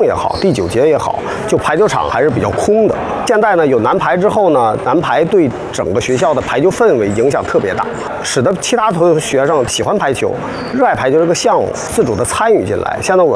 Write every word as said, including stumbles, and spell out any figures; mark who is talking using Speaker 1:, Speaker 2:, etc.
Speaker 1: 也好，第九节也好，就排球场还是比较空的。现在呢，有男排之后呢，男排对整个学校的排球氛围影响特别大，使得其他同学生喜欢排球，热爱排球这个项目，自主的参与进来。现在我